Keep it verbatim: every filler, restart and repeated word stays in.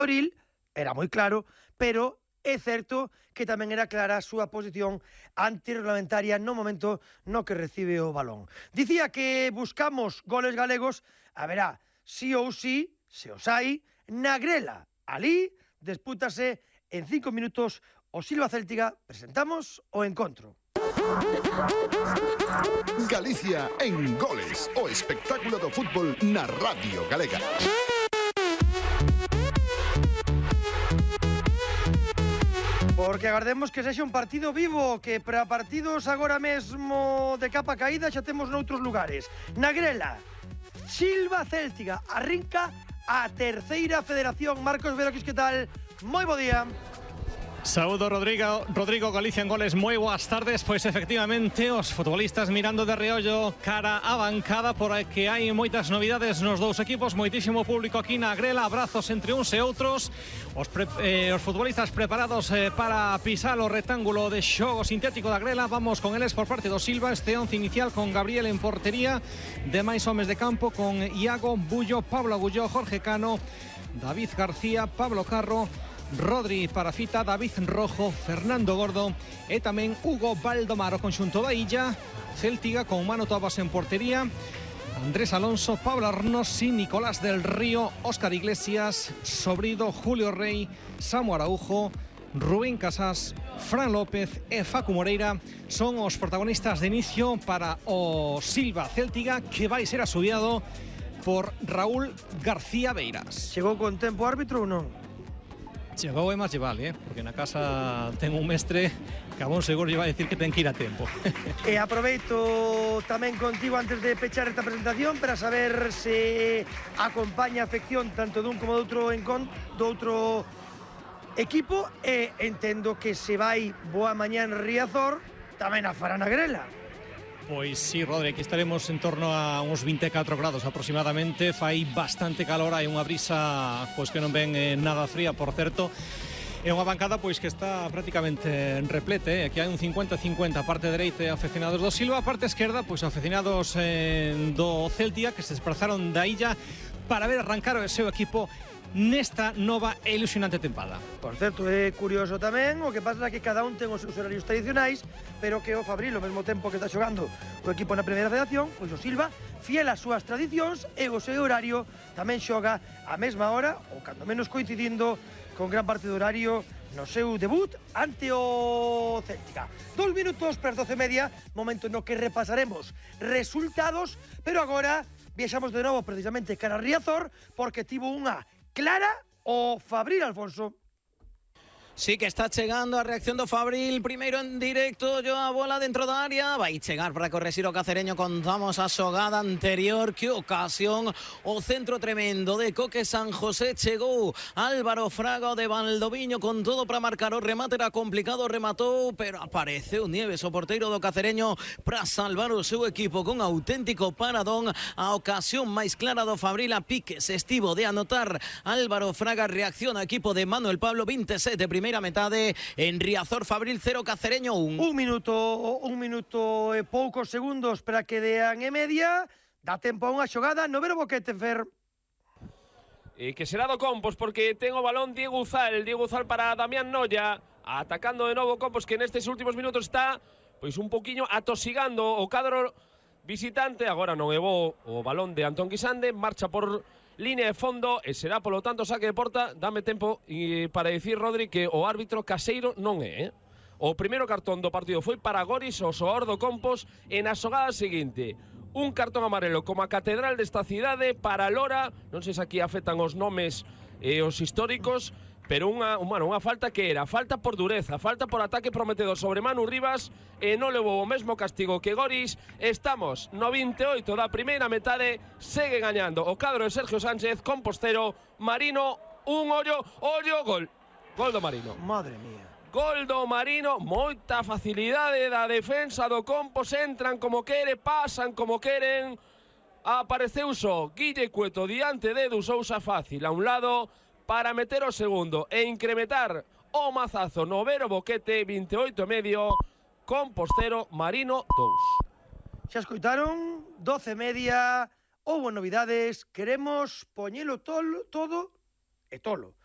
abril, era moi claro, pero é certo que tamén era clara a súa posición antirreglamentaria no momento no que recibe o balón. Dicía que buscamos goles galegos, a verá, sí ou sí, se os hai, na grela. Alí dispútase en cinco minutos o Silva Céltiga. Presentamos o encontro. Galicia en goles, o espectáculo do fútbol na Radio Galega. Porque agardemos que sexa un partido vivo, que para partidos agora mesmo de capa caída xa temos noutros lugares. Na grela, Silva Céltiga arrinca a terceira federación. Marcos Veroquis, que tal? Moi bo día. Saúdo, Rodrigo, Rodrigo, Galicia en goles, moi boas tardes. Pois efectivamente, os futbolistas mirando de reollo cara á bancada, porque hai moitas novidades nos dous equipos, moitísimo público aquí na grela, abrazos entre uns e outros. Os, pre, eh, os futbolistas preparados eh, para pisar o rectángulo de xogo sintético da grela. Vamos con eles por parte do Silva, este once inicial con Gabriel en portería, demais homes de campo con Iago, Bullo, Pablo Agulló, Jorge Cano, David García, Pablo Carro, Rodri Parafita, David Rojo, Fernando Gordo e tamén Hugo Baldomar. O conxunto da Illa, Céltiga con Manu Tobas en portería, Andrés Alonso, Pablo Arnosi, Nicolás del Río, Óscar Iglesias, Sobrido, Julio Rey, Samu Araujo, Rubén Casas, Fran López e Facu Moreira son os protagonistas de inicio para o Silva Céltiga, que vai ser asubiado por Raúl García Beiras. Chegou con tempo árbitro ou non? Chegou e máis lle vale, eh? Porque na casa ten un mestre que a bon seguro lle vai dicir que ten que ir a tempo. E aproveito tamén contigo antes de pechar esta presentación para saber se acompaña a afección tanto dun como do outro encont do outro equipo, e entendo que se vai boa mañá en Riazor, tamén a fará na grela. Pois sí, Rodri, aquí estaremos en torno a uns vinte e catro grados aproximadamente. Fai bastante calor, hai unha brisa pois que non ven eh, nada fría, por certo. É unha bancada pois que está prácticamente en replete, eh? Aquí hai un cincuenta cincuenta, a parte dereita afeccionados do Silva, a parte esquerda pois afeccionados eh, do Celtia, que se desplazaron da Illa para ver arrancar o seu equipo nesta nova e ilusionante tempada. Por certo, é curioso tamén, o que pasa é que cada un ten os seus horarios tradicionais, pero que o Fabril, ao mesmo tempo que está xogando o equipo na primeira federación, pois o Silva, fiel ás súas tradicións e o seu horario, tamén xoga a mesma hora, ou cando menos coincidindo con gran parte do horario no seu debut ante o Céltica. Dos minutos para as doce e media, momento no que repasaremos resultados, pero agora viaxamos de novo precisamente cara a Riazor, porque tivo unha clara o Fabril, Alfonso. Sí que está chegando a reacción do Fabril, primeiro en directo, yo a bola dentro da área, vai chegar para correxir o cacereño. Contamos a xogada anterior, que ocasión, o centro tremendo de Coque San José, chegou Álvaro Fraga de Valdoviño con todo para marcar, o remate era complicado, rematou, pero apareceu Nieves, o porteiro do cacereño, para salvar o seu equipo con auténtico paradón. A ocasión máis clara do Fabril, a piques estivo de anotar Álvaro Fraga, reacciona equipo de Manuel Pablo, veintisiete primeira metade en Riazor, Fabril cero, Cacereño un. Un minuto, un minuto e poucos segundos para que dean e media. Dá tempo a unha xogada, no ver o boquete, Fer. E que será do Compos, porque ten o balón Diego Uzal, Diego Uzal para Damián Noya, atacando de novo Compos, que nestes últimos minutos está pois un poquinho atosigando o cadro visitante. Agora non é bo o balón de Antón Guisande, marcha por línea de fondo e será polo tanto saque de porta. Dame tempo e para dicir, Rodri, que o árbitro caseiro non é, eh? O primeiro cartón do partido foi para Goris, o xogador do Compos, e na xogada seguinte un cartón amarelo como a catedral desta cidade para Lora. Non sei se aquí afectan os nomes e os históricos, pero unha, bueno, unha falta que era falta por dureza, falta por ataque prometedor sobre Manu Rivas, e non levou o mesmo castigo que Goris. Estamos no vinte e oito da primeira metade, segue gañando o cadro de Sergio Sánchez, Compostero, Marino, un ollo, ollo, gol. Gol do Marino. Madre mía. Gol do Marino, moita facilidade da defensa do Compos, entran como quere, pasan como queren. Apareceu só Guille Cueto diante de Edu Sousa, fácil a un lado para meter o segundo e incrementar o mazazo no Vero Boquete. Vinte e oito e medio, Compostero, Marino dous. Xa escoitaron, doce e media, houbo novidades, queremos poñelo tolo, todo e tolo